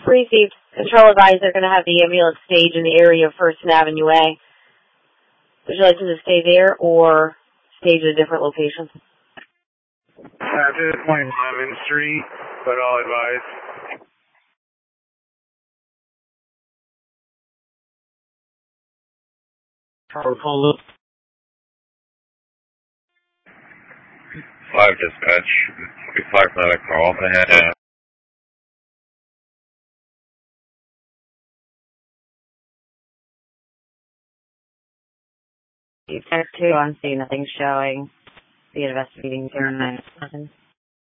Received. Control advised they're going to have the ambulance stage in the area of First and Avenue A. Would you like them to stay there or stage at a different location? At this point, Lemon Street, but I'll advise. Protocol 5 dispatch, 5 medical off ahead. Text 2 on scene, nothing showing. Be investigating 09.